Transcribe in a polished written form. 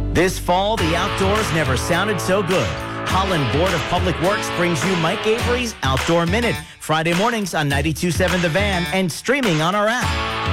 This fall, the outdoors never sounded so good. Holland Board of Public Works brings you Mike Avery's Outdoor Minute, Friday mornings on 92.7 The Van and streaming on our app.